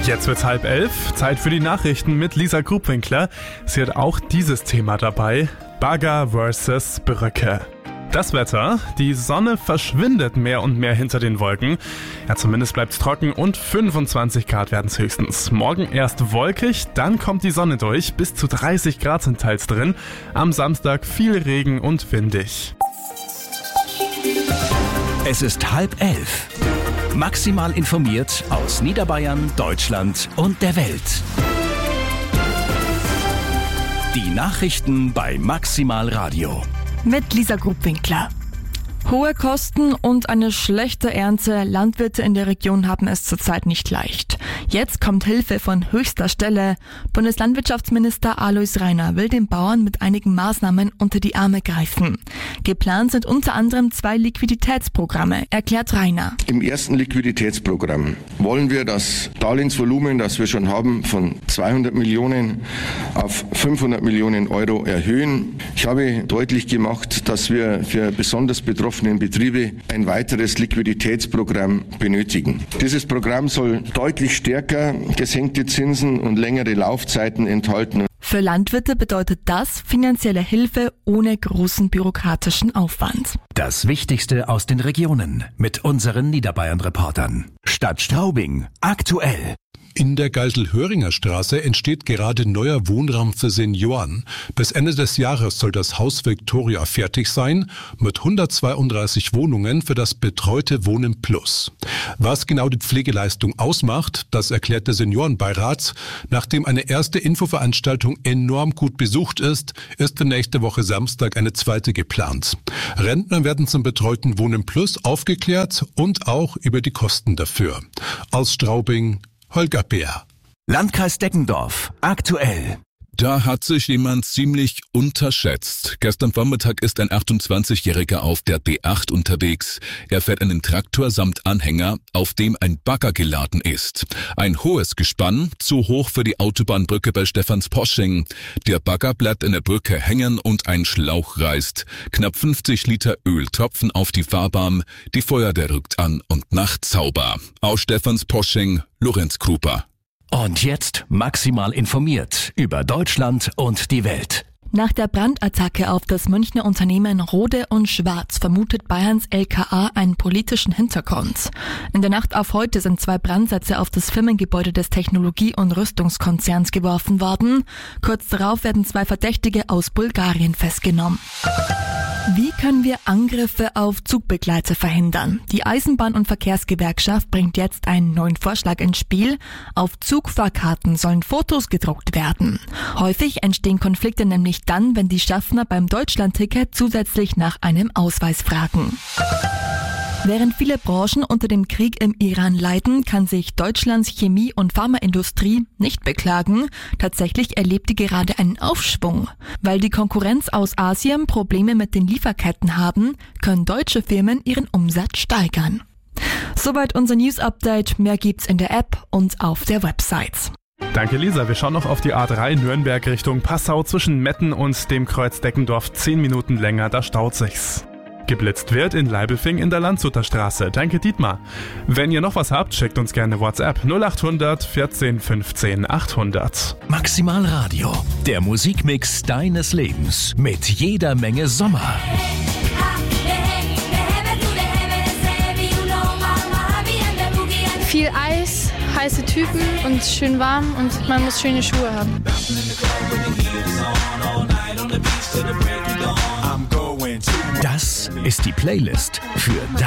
Jetzt wird's 10:30, Zeit für die Nachrichten mit Lisa Grubwinkler. Sie hat auch dieses Thema dabei, Bagger versus Brücke. Das Wetter, die Sonne verschwindet mehr und mehr hinter den Wolken. Ja, zumindest bleibt's trocken und 25 Grad werden's höchstens. Morgen erst wolkig, dann kommt die Sonne durch, bis zu 30 Grad sind teils drin. Am Samstag viel Regen und windig. Es ist 10:30. Maximal informiert aus Niederbayern, Deutschland und der Welt. Die Nachrichten bei Maximal Radio. Mit Lisa Grubwinkler. Hohe Kosten und eine schlechte Ernte. Landwirte in der Region haben es zurzeit nicht leicht. Jetzt kommt Hilfe von höchster Stelle. Bundeslandwirtschaftsminister Alois Rainer will den Bauern mit einigen Maßnahmen unter die Arme greifen. Geplant sind unter anderem 2 Liquiditätsprogramme, erklärt Rainer. Im ersten Liquiditätsprogramm wollen wir das Darlehensvolumen, das wir schon haben, von 200 Millionen auf 500 Millionen Euro erhöhen. Ich habe deutlich gemacht, dass wir für besonders betroffene Betriebe ein weiteres Liquiditätsprogramm benötigen. Dieses Programm soll deutlich stärker gesenkte Zinsen und längere Laufzeiten enthalten. Für Landwirte bedeutet das finanzielle Hilfe ohne großen bürokratischen Aufwand. Das Wichtigste aus den Regionen mit unseren Niederbayern-Reportern. Stadt Straubing, aktuell. In der Geisel-Höringer Straße entsteht gerade neuer Wohnraum für Senioren. Bis Ende des Jahres soll das Haus Victoria fertig sein, mit 132 Wohnungen für das betreute Wohnen Plus. Was genau die Pflegeleistung ausmacht, das erklärt der Seniorenbeirat. Nachdem eine erste Infoveranstaltung enorm gut besucht ist für nächste Woche Samstag eine zweite geplant. Rentner werden zum betreuten Wohnen Plus aufgeklärt und auch über die Kosten dafür. Aus Straubing, Holger Bär. Landkreis Deggendorf, aktuell. Da hat sich jemand ziemlich unterschätzt. Gestern Vormittag ist ein 28-Jähriger auf der B8 unterwegs. Er fährt einen Traktor samt Anhänger, auf dem ein Bagger geladen ist. Ein hohes Gespann, zu hoch für die Autobahnbrücke bei Stephansposching. Der Bagger bleibt in der Brücke hängen und ein Schlauch reißt. Knapp 50 Liter Öl tropfen auf die Fahrbahn. Die Feuerwehr rückt an und macht sauber. Aus Stephansposching, Lorenz Kruper. Und jetzt maximal informiert über Deutschland und die Welt. Nach der Brandattacke auf das Münchner Unternehmen Rode und Schwarz vermutet Bayerns LKA einen politischen Hintergrund. In der Nacht auf heute sind 2 Brandsätze auf das Firmengebäude des Technologie- und Rüstungskonzerns geworfen worden. Kurz darauf werden 2 Verdächtige aus Bulgarien festgenommen. Wie können wir Angriffe auf Zugbegleiter verhindern? Die Eisenbahn- und Verkehrsgewerkschaft bringt jetzt einen neuen Vorschlag ins Spiel. Auf Zugfahrkarten sollen Fotos gedruckt werden. Häufig entstehen Konflikte nämlich dann, wenn die Schaffner beim Deutschlandticket zusätzlich nach einem Ausweis fragen. Während viele Branchen unter dem Krieg im Iran leiden, kann sich Deutschlands Chemie- und Pharmaindustrie nicht beklagen. Tatsächlich erlebt die gerade einen Aufschwung. Weil die Konkurrenz aus Asien Probleme mit den Lieferketten haben, können deutsche Firmen ihren Umsatz steigern. Soweit unser News-Update. Mehr gibt's in der App und auf der Website. Danke Lisa, wir schauen noch auf die A3 Nürnberg Richtung Passau zwischen Metten und dem Kreuz Deggendorf 10 Minuten länger, da staut sich's. Geblitzt wird in Leibelfing in der Landshuter Straße. Danke Dietmar. Wenn ihr noch was habt, schickt uns gerne WhatsApp 0800 14 15 800. Maximal Radio, der Musikmix deines Lebens mit jeder Menge Sommer. Viel Eis, heiße Typen und schön warm und man muss schöne Schuhe haben. Das ist die Playlist für